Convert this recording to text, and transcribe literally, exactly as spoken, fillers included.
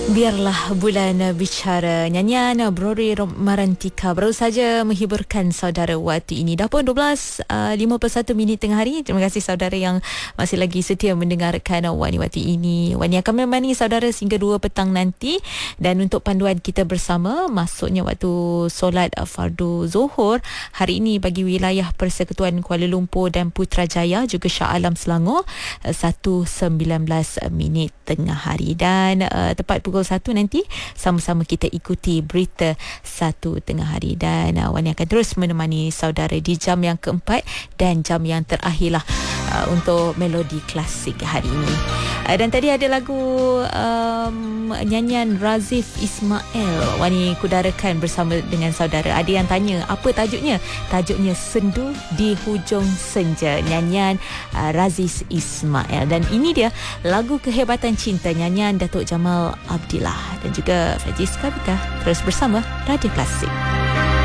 Biarlah bulan bicara, nyanyian Brori Marantika baru saja menghiburkan saudara waktu ini. Dah pun dua belas lima puluh satu minit tengah hari. Terima kasih saudara yang masih lagi setia mendengarkan Wani waktu ini. Wani akan menemani saudara sehingga dua petang nanti. Dan untuk panduan kita bersama, masuknya waktu solat fardu Zuhur hari ini bagi wilayah Persekutuan Kuala Lumpur dan Putrajaya juga Shah Alam Selangor satu sembilan belas minit tengah hari. Dan uh, tepat pukul satu nanti sama-sama kita ikuti berita satu tengah hari. Dan uh, Wani akan terus menemani saudara di jam yang keempat dan jam yang terakhirlah uh, untuk melodi klasik hari ini. Uh, dan tadi ada lagu um, nyanyian Razif Ismail Wani kudarakan bersama dengan saudara. Ada yang tanya apa tajuknya? Tajuknya Sendu di Hujung Senja, nyanyian uh, Razif Ismail. Dan ini dia lagu Kehebatan Cinta, nyanyian Datuk Jamal Abdillah dan juga Faiz Kabita. Terus bersama Radio Klasik.